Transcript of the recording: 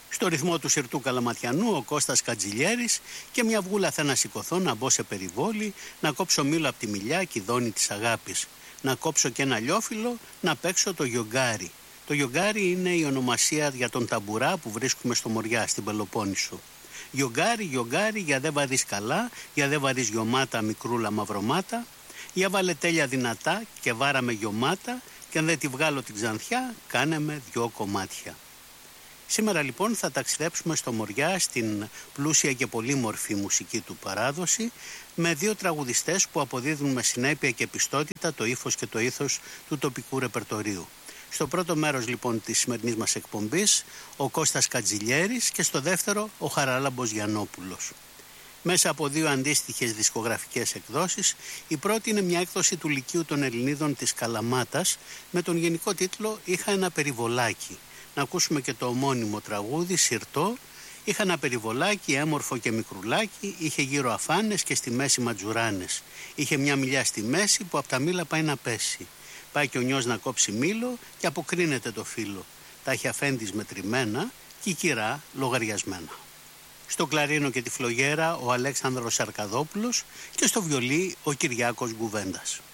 Στο ρυθμό του σιρτού Καλαματιανού ο Κώστας Κατζηλιέρης και μια βούλα θα να σηκωθώ να μπω σε περιβόλι, να κόψω μήλο από τη μιλιά κηδώνει της αγάπης, να κόψω και ένα λιόφυλλο, να παίξω το γιογκάρι. Το γιογκάρι είναι η ονομασία για τον ταμπουρά που βρίσκουμε στο Μοριά, στην Πελοπόννησο. Γιογκάρι, γιογκάρι, για δε βαδείς καλά, για δε βαδείς γιωμάτα μικρούλα μαυρομάτα, για βάλε τέλεια δυνατά και βάρα με γιωμάτα και αν δεν τη βγάλω την ξανθιά, κάνε με 2 κομμάτια. Σήμερα λοιπόν θα ταξιδέψουμε στο Μοριά στην πλούσια και πολύμορφη μουσική του παράδοση με 2 τραγουδιστές που αποδίδουν με συνέπεια και πιστότητα το ύφος και το ήθος του τοπικού ρεπερτορίου. Στο πρώτο μέρος λοιπόν της σημερινής μας εκπομπής ο Κώστας Κατζηλιέρης και στο δεύτερο ο Χαράλαμπος Γιαννόπουλος. Μέσα από 2 αντίστοιχες δισκογραφικές εκδόσεις, η πρώτη είναι μια έκδοση του Λυκείου των Ελληνίδων της Καλαμάτας με τον γενικό τίτλο «Είχα ένα περιβολάκι». Να ακούσουμε και το ομώνυμο τραγούδι «Σιρτό». Είχα ένα περιβολάκι έμορφο και μικρουλάκι, είχε γύρω αφάνες και στη μέση ματζουράνες. Είχε μια μιλιά στη μέση που από τα μήλα πάει να πέσει. Πάει και ο νιός να κόψει μήλο και αποκρίνεται το φύλλο. Τα έχει αφέντης μετρημένα και η κυρά λογαριασμένα. Στο κλαρίνο και τη φλογέρα ο Αλέξανδρος Αρκαδόπουλος και στο βιολί ο Κυριάκος Γκουβέντας.